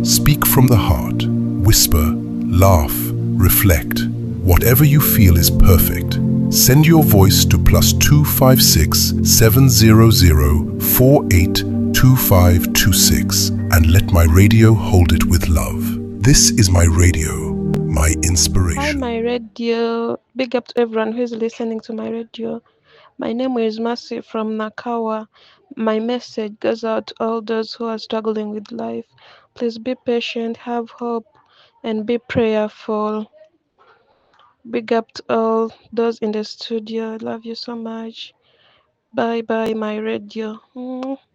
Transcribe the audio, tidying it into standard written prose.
Speak from the heart. Whisper, laugh, reflect. Whatever you feel is perfect. Send your voice to +256 700 482526 and let my radio hold it with love. This is my radio, my Hi, inspiration. my radio. Big up to everyone who is listening to my radio. My name is Mercy from Nakawa. My message goes out to all those who are struggling with life. Please be patient, have hope, and be prayerful. Big up to all those in the studio. I love you so much. Bye bye, my radio.